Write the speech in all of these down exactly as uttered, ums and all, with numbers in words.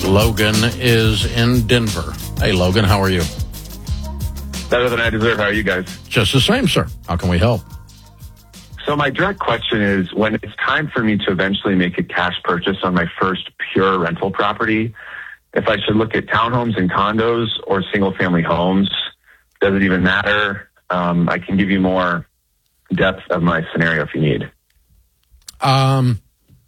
Logan is in Denver. Hey, Logan, how are you? Better than I deserve. How are you guys? Just the same, sir. How can we help? So my direct question is, when it's time for me to eventually make a cash purchase on my first pure rental property, if I should look at townhomes and condos or single-family homes, does it even matter? Um, I can give you more depth of my scenario if you need. Um,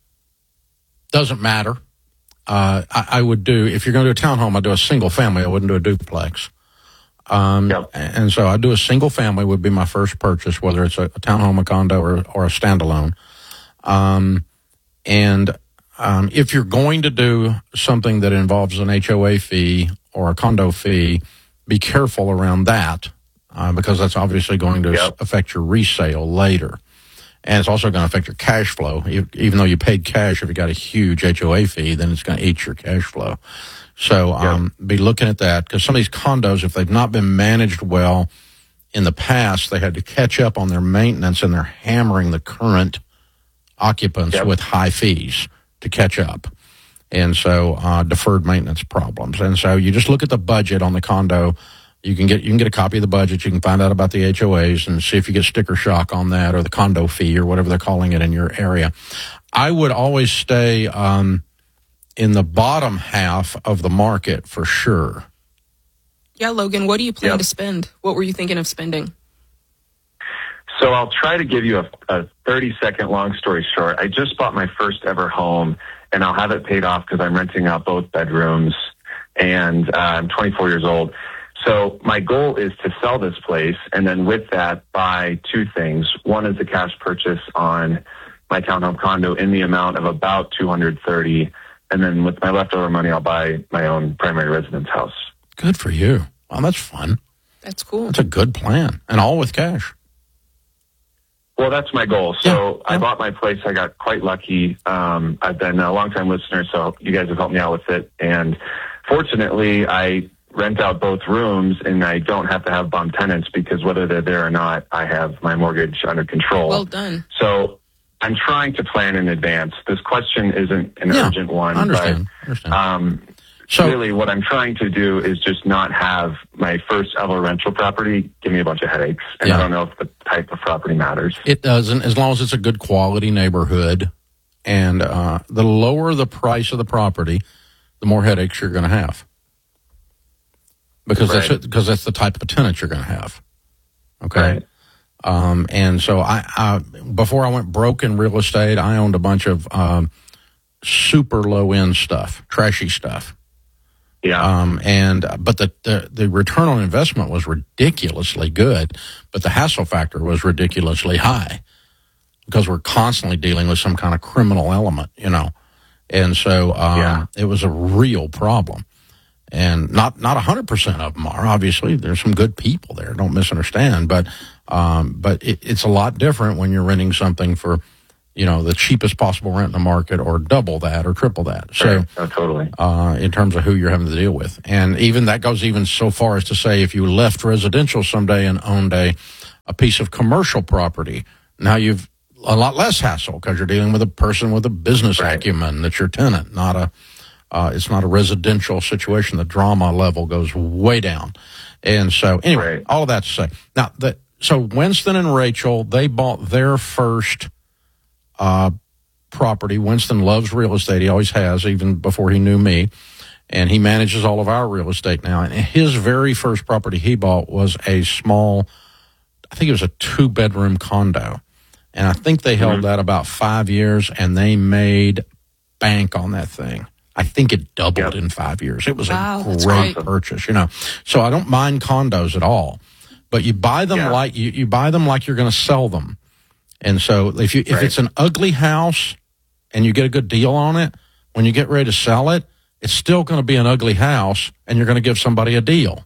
doesn't matter. Uh, I, I would do, if you're going to do a townhome, I'd do a single family. I wouldn't do a duplex. Um, yep. And so I'd do a single family would be my first purchase, whether it's a, a townhome, a condo, or, or a standalone. Um, and um, if you're going to do something that involves an H O A fee or a condo fee, be careful around that uh, because that's obviously going to yep. affect your resale later. And it's also going to affect your cash flow. Even though you paid cash, if you got a huge H O A fee, then it's going to eat your cash flow. So um, yep. be looking at that because some of these condos, if they've not been managed well in the past, they had to catch up on their maintenance, and they're hammering the current occupants yep. with high fees to catch up. And so uh, deferred maintenance problems. And so you just look at the budget on the condo. You can get you can get a copy of the budget. You can find out about the H O As and see if you get sticker shock on that or the condo fee or whatever they're calling it in your area. I would always stay um, in the bottom half of the market for sure. Yeah, Logan, what do you plan yep. to spend? What were you thinking of spending? So I'll try to give you a, a thirty-second long story short. I just bought my first ever home, and I'll have it paid off because I'm renting out both bedrooms, and uh, I'm twenty-four years old. So my goal is to sell this place, and then with that, buy two things. One is a cash purchase on my townhome condo in the amount of about two hundred thirty thousand dollars, and then with my leftover money, I'll buy my own primary residence house. Good for you. Wow, that's fun. That's cool. That's a good plan, and all with cash. Well, that's my goal. So yeah, yeah. I bought my place. I got quite lucky. Um, I've been a long-time listener, so you guys have helped me out with it. And fortunately, I rent out both rooms, and I don't have to have bum tenants because whether they're there or not, I have my mortgage under control. Well done. So I'm trying to plan in advance. This question isn't an yeah, urgent one. I understand. But, understand. Um, so really what I'm trying to do is just not have my first ever rental property give me a bunch of headaches. And yeah. I don't know if the type of property matters. It doesn't, as long as it's a good quality neighborhood. And uh, the lower the price of the property, the more headaches you're going to have. Because right. that's because that's the type of tenant you're going to have. Okay. Right. Um, and so I, I, before I went broke in real estate, I owned a bunch of um, super low end stuff, trashy stuff. Yeah. Um, and but the, the the return on investment was ridiculously good, but the hassle factor was ridiculously high because we're constantly dealing with some kind of criminal element, you know, and so um, yeah. it was a real problem. And not not a hundred percent of them are, obviously. There's some good people there. Don't misunderstand, but um, but it, it's a lot different when you're renting something for, you know, the cheapest possible rent in the market, or double that, or triple that. So, right. oh, totally. Uh, in terms of who you're having to deal with, and even that goes even so far as to say, if you left residential someday and owned a a piece of commercial property, now you've a lot less hassle because you're dealing with a person with a business right. acumen that's your tenant, not a. Uh, it's not a residential situation. The drama level goes way down. And so, anyway, right. all of that to say. Now, the, so Winston and Rachel, they bought their first uh, property. Winston loves real estate. He always has, even before he knew me. And he manages all of our real estate now. And his very first property he bought was a small, I think it was a two-bedroom condo. And I think they held mm-hmm. that about five years, and they made bank on that thing. I think it doubled yep. in five years. It was wow, a great, great purchase, you know. So I don't mind condos at all, but you buy them yeah. like you, you buy them like you're going to sell them. And so if you if right. it's an ugly house and you get a good deal on it, when you get ready to sell it, it's still going to be an ugly house, and you're going to give somebody a deal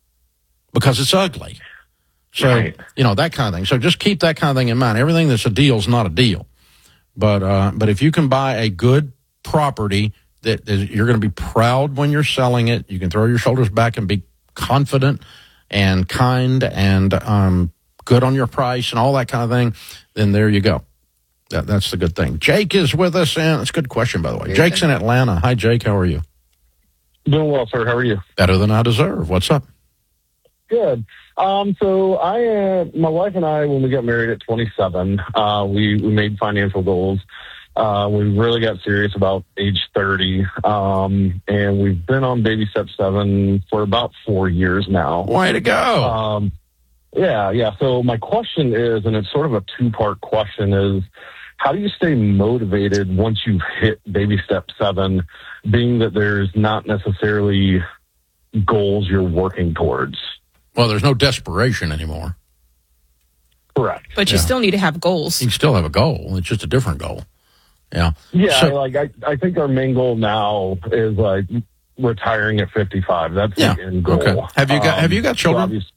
because it's ugly. So right. you know that kind of thing. So just keep that kind of thing in mind. Everything that's a deal is not a deal, but uh, but if you can buy a good property that you're going to be proud when you're selling it, you can throw your shoulders back and be confident and kind and um, good on your price and all that kind of thing, then there you go. That, that's the good thing. Jake is with us, and it's a good question, by the way. Jake's in Atlanta. Hi, Jake. How are you? Doing well, sir. How are you? Better than I deserve. What's up? Good. Um, so I, uh, my wife and I, when we got married at twenty-seven, uh, we, we made financial goals. Uh, we really got serious about age thirty. Um, and we've been on baby step seven for about four years now. Way to go. Um, yeah, yeah. So my question is, and it's sort of a two-part question, is how do you stay motivated once you've hit baby step seven, being that there's not necessarily goals you're working towards? Well, there's no desperation anymore. Correct. But you Yeah. still need to have goals. You still have a goal. It's just a different goal. Yeah. Yeah, So- like I, I think our main goal now is like retiring at fifty-five. That's Yeah. the end goal. Okay. Have you got- have you got so children? obvious-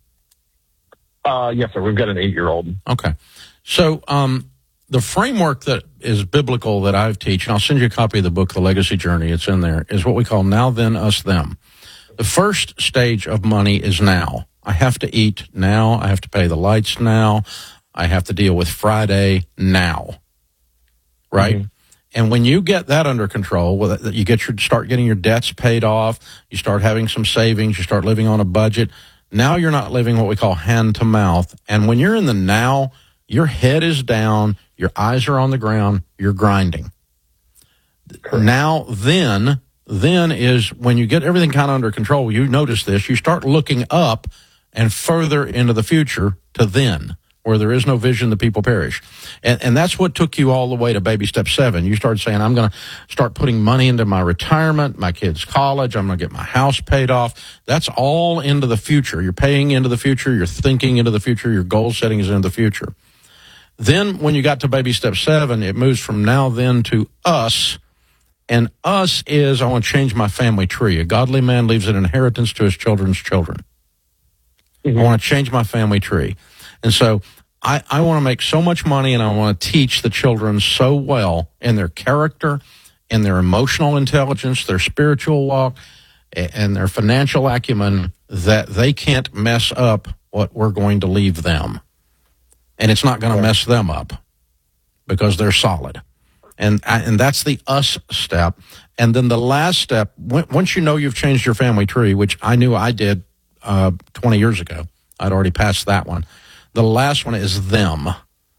Uh, yes, sir. We've got an eight-year-old. Okay. So um, the framework that is biblical that I teach, and I'll send you a copy of the book, The Legacy Journey, it's in there, is what we call now, then, us, them. The first stage of money is now. I have to eat now. I have to pay the lights now. I have to deal with Friday now. Right? Mm-hmm. And when you get that under control, well, you get your start getting your debts paid off, you start having some savings, you start living on a budget. Now you're not living what we call hand to mouth. And when you're in the now, your head is down, your eyes are on the ground, you're grinding. Correct. Now, then, then is when you get everything kind of under control, you notice this, you start looking up and further into the future to then. Where there is no vision, the people perish. And, and that's what took you all the way to baby step seven. You started saying, I'm going to start putting money into my retirement, my kids' college. I'm going to get my house paid off. That's all into the future. You're paying into the future. You're thinking into the future. Your goal setting is into the future. Then when you got to baby step seven, it moves from now then to us. And us is, I want to change my family tree. A godly man leaves an inheritance to his children's children. Mm-hmm. I want to change my family tree. And so I, I want to make so much money, and I want to teach the children so well in their character, in their emotional intelligence, their spiritual walk, and their financial acumen that they can't mess up what we're going to leave them. And it's not going to mess them up because they're solid. And and that's the us step. And then the last step, once you know you've changed your family tree, which I knew I did uh, twenty years ago, I'd already passed that one. The last one is them.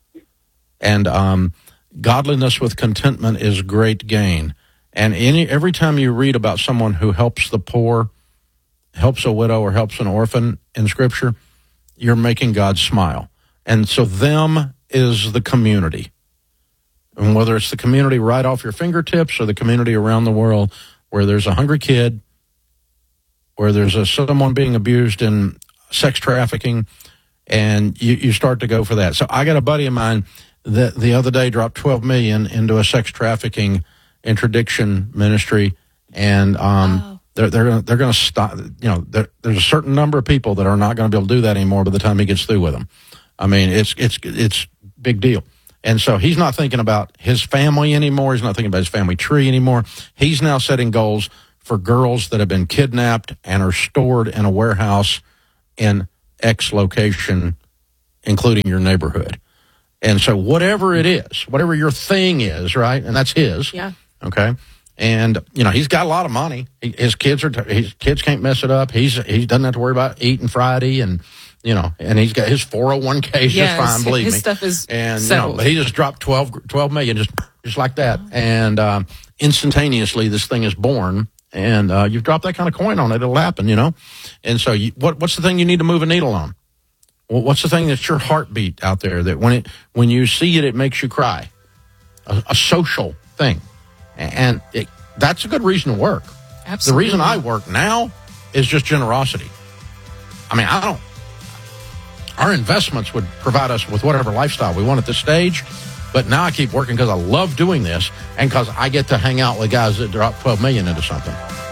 And um, godliness with contentment is great gain. And any every time you read about someone who helps the poor, helps a widow, or helps an orphan in Scripture, you're making God smile. And so them is the community. And whether it's the community right off your fingertips or the community around the world where there's a hungry kid, where there's a, someone being abused in sex trafficking, and you, you start to go for that. So I got a buddy of mine that the other day dropped twelve million dollars into a sex trafficking interdiction ministry, and um, Wow. they're they're gonna, they're going to stop. You know, there, there's a certain number of people that are not going to be able to do that anymore by the time he gets through with them. I mean, it's it's it's big deal. And so he's not thinking about his family anymore. He's not thinking about his family tree anymore. He's now setting goals for girls that have been kidnapped and are stored in a warehouse in X location, including your neighborhood. And so whatever it is, whatever your thing is, right? And that's his. Yeah. Okay. And, you know, he's got a lot of money. He, his kids are, his kids can't mess it up. He's, he doesn't have to worry about eating Friday, and, you know, and he's got his four oh one k is Yeah, just fine, his- believe his me. stuff is and, you know, settled. but he just dropped twelve, twelve million just, just like that. And, um, instantaneously this thing is born. And, uh, you've dropped that kind of coin on it, it'll happen, you know? And so you, what, what's the thing you need to move a needle on? Well, what's the thing that's your heartbeat out there that when it when you see it, it makes you cry? A, a social thing. And it, that's a good reason to work. Absolutely. The reason I work now is just generosity. I mean, I don't, our investments would provide us with whatever lifestyle we want at this stage. But now I keep working because I love doing this and because I get to hang out with guys that drop twelve million into something.